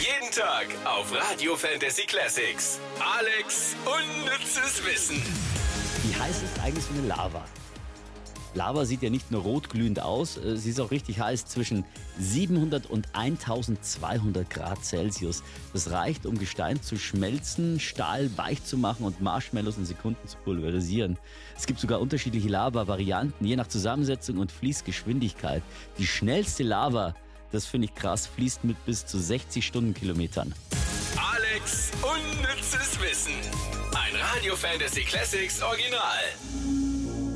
Jeden Tag auf Radio Fantasy Classics. Alex unnützes Wissen. Wie heiß ist eigentlich so eine Lava? Lava sieht ja nicht nur rotglühend aus, sie ist auch richtig heiß, zwischen 700 und 1200 Grad Celsius. Das reicht, um Gestein zu schmelzen, Stahl weich zu machen und Marshmallows in Sekunden zu pulverisieren. Es gibt sogar unterschiedliche Lava-Varianten, je nach Zusammensetzung und Fließgeschwindigkeit. Die schnellste Lava, das finde ich krass, fließt mit bis zu 60 Stundenkilometern. Alex unnützes Wissen. Ein Radio Fantasy Classics Original.